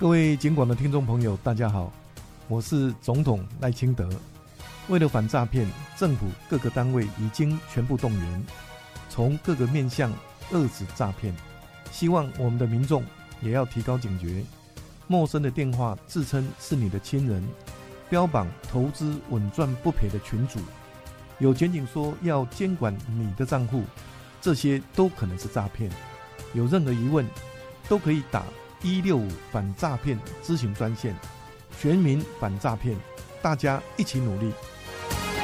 各位警广的听众朋友大家好，我是总统赖清德。为了反诈骗，政府各个单位已经全部动员，从各个面向遏止诈骗。希望我们的民众也要提高警觉，陌生的电话自称是你的亲人，标榜投资稳赚不赔的群组，有检警说要监管你的账户，这些都可能是诈骗。有任何疑问都可以打165反诈骗咨询专线，全民反诈骗，大家一起努力。